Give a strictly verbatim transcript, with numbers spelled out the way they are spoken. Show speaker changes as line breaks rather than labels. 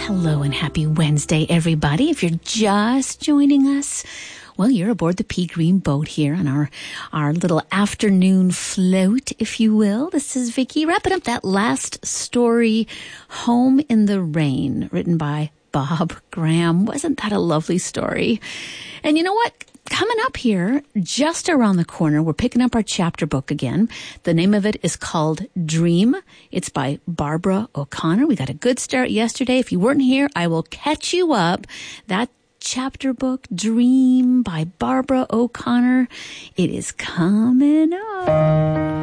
Hello and happy Wednesday, everybody. If you're just joining us, well, you're aboard the Pea Green boat here on our, our little afternoon float, if you will. This is Vicki wrapping up that last story, Home in the Rain, written by Bob Graham. Wasn't that a lovely story? And you know what? Coming up here, just around the corner, we're picking up our chapter book again. The name of it is called Dream. It's by Barbara O'Connor. We got a good start yesterday. If you weren't here, I will catch you up. That chapter book, Dream by Barbara O'Connor, it is coming up.